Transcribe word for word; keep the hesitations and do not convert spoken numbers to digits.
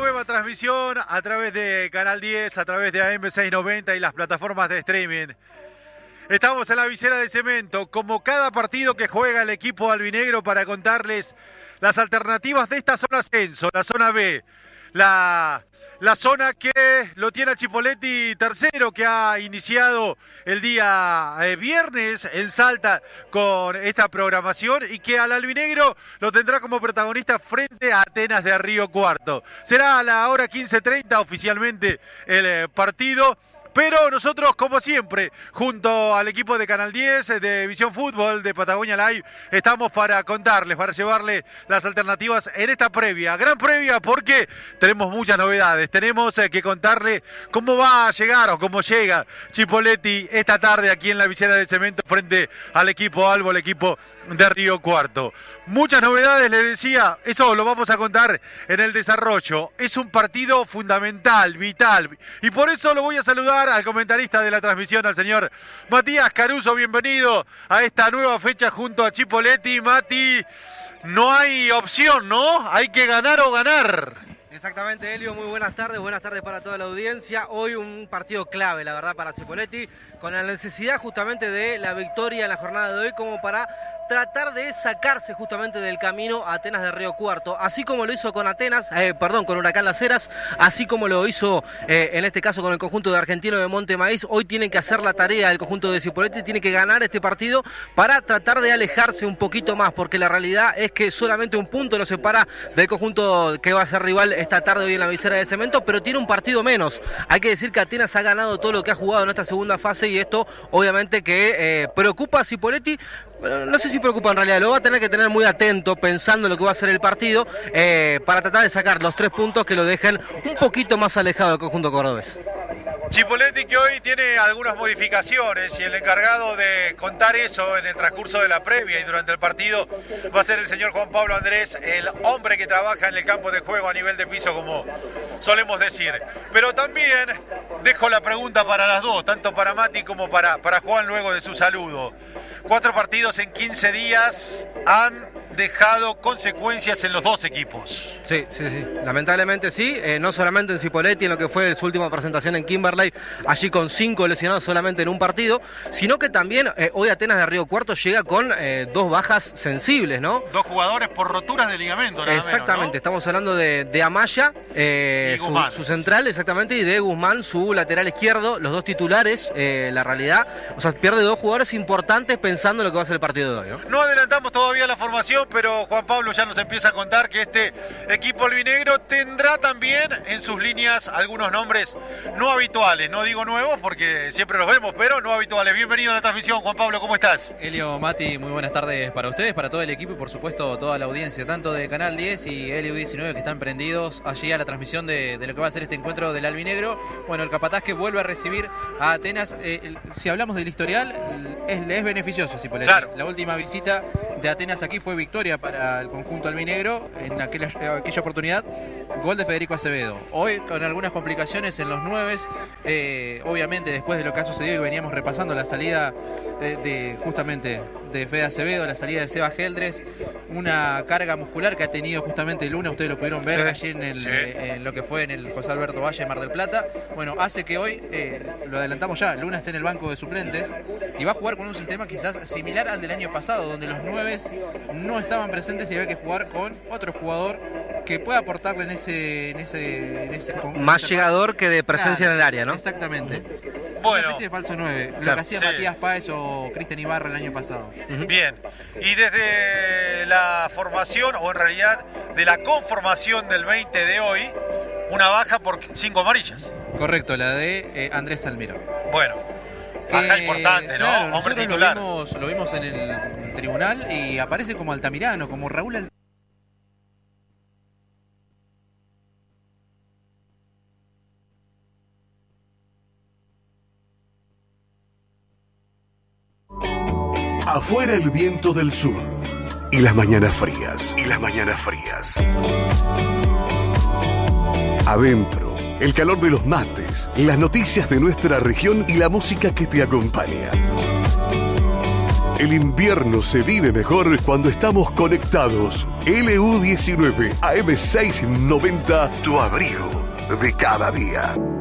nueva transmisión a través de Canal diez, a través de A M seiscientos noventa y las plataformas de streaming. Estamos en la visera de cemento, como cada partido que juega el equipo albinegro, para contarles las alternativas de esta zona ascenso, la zona B, la, la zona que lo tiene a Chipoleti tercero, que ha iniciado el día eh, viernes en Salta con esta programación y que al albinegro lo tendrá como protagonista frente a Atenas de Río Cuarto. Será a la hora quince treinta oficialmente el eh, partido. Pero nosotros, como siempre, junto al equipo de Canal diez, de Visión Fútbol, de Patagonia Live, estamos para contarles, para llevarles las alternativas en esta previa. Gran previa porque tenemos muchas novedades. Tenemos que contarle cómo va a llegar o cómo llega Chipoleti esta tarde aquí en la visera de cemento frente al equipo Albo, el equipo de Río Cuarto. Muchas novedades, les decía, eso lo vamos a contar en el desarrollo. Es un partido fundamental, vital, y por eso lo voy a saludar al comentarista de la transmisión, al señor Matías Caruso. Bienvenido a esta nueva fecha junto a Chipoleti. Mati, no hay opción, ¿no? Hay que ganar o ganar. Exactamente, Elio, muy buenas tardes, buenas tardes para toda la audiencia. Hoy un partido clave, la verdad, para Chipoleti, con la necesidad justamente de la victoria en la jornada de hoy, como para tratar de sacarse justamente del camino a Atenas de Río Cuarto, así como lo hizo con Atenas, eh, perdón, con Huracán Las Heras, así como lo hizo eh, en este caso con el conjunto de Argentino de Monte Maíz. Hoy tienen que hacer la tarea del conjunto de Chipoleti, tiene que ganar este partido para tratar de alejarse un poquito más, porque la realidad es que solamente un punto lo separa del conjunto que va a ser rival esta tarde hoy en la visera de cemento, pero tiene un partido menos. Hay que decir que Atenas ha ganado todo lo que ha jugado en esta segunda fase y esto obviamente que eh, preocupa a Chipoleti. Bueno, no sé si preocupa en realidad, lo va a tener que tener muy atento pensando en lo que va a ser el partido eh, para tratar de sacar los tres puntos que lo dejen un poquito más alejado del conjunto cordobés. Chipoleti que hoy tiene algunas modificaciones y el encargado de contar eso en el transcurso de la previa y durante el partido va a ser el señor Juan Pablo Andrés, el hombre que trabaja en el campo de juego a nivel de piso, como solemos decir. Pero también dejo la pregunta para las dos, tanto para Mati como para, para Juan luego de su saludo. Cuatro partidos en quince días han dejado consecuencias en los dos equipos. Sí, sí, sí, lamentablemente sí, eh, no solamente en Chipoleti, en lo que fue su última presentación en Kimberley, allí con cinco lesionados solamente en un partido, sino que también eh, hoy Atenas de Río Cuarto llega con eh, dos bajas sensibles, ¿no? Dos jugadores por roturas de ligamento. Nada exactamente, menos, ¿no? Estamos hablando de, de Amaya, eh, su, su central, exactamente, y de Guzmán, su lateral izquierdo, los dos titulares, eh, la realidad, o sea, pierde dos jugadores importantes pensando en lo que va a ser el partido de hoy, ¿no? No adelantamos todavía la formación, pero Juan Pablo ya nos empieza a contar que este equipo albinegro tendrá también en sus líneas algunos nombres no habituales, no digo nuevos porque siempre los vemos, pero no habituales. Bienvenido a la transmisión, Juan Pablo, ¿cómo estás? Elio, Mati, muy buenas tardes para ustedes, para todo el equipo y por supuesto toda la audiencia, tanto de Canal diez y Elio diecinueve, que están prendidos allí a la transmisión de, de lo que va a ser este encuentro del albinegro. Bueno, el capataz que vuelve a recibir a Atenas, eh, el, si hablamos del historial, es, le es beneficioso, si claro. La última visita de Atenas aquí fue victoria para el conjunto albinegro en aquella, aquella oportunidad, gol de Federico Acevedo. Hoy con algunas complicaciones en los nueves, eh, obviamente después de lo que ha sucedido y veníamos repasando la salida de, de justamente de Fede Acevedo, la salida de Seba Geldres, una carga muscular que ha tenido justamente el lunes, ustedes lo pudieron ver sí, allí en, el, sí. eh, en lo que fue en el José Alberto Valle de Mar del Plata. Bueno, hace que hoy, eh, lo adelantamos ya, Luna esté en el banco de suplentes y va a jugar con un sistema quizás similar al del año pasado, donde los nueves no estaban presentes y había que jugar con otro jugador que pueda aportarle en ese... En ese, en ese más ese llegador par... que de presencia claro, en el área, ¿no? Exactamente. Bueno. Una especie de falso nueve, claro. Lo que hacía sí. Matías Páez o Cristian Ibarra el año pasado. Uh-huh. Bien, y desde la formación, o en realidad de la conformación del veinte de hoy, una baja por cinco amarillas. Correcto, la de eh, Andrés Salmiro. Bueno, baja importante, ¿no? Claro, hombre titular. Lo vimos, lo vimos en el tribunal y aparece como Altamirano, como Raúl Altamirano. Afuera el viento del sur y las mañanas frías, y las mañanas frías. Adentro, el calor de los mates, las noticias de nuestra región y la música que te acompaña. El invierno se vive mejor cuando estamos conectados. L U diecinueve A M seiscientos noventa, tu abrigo de cada día.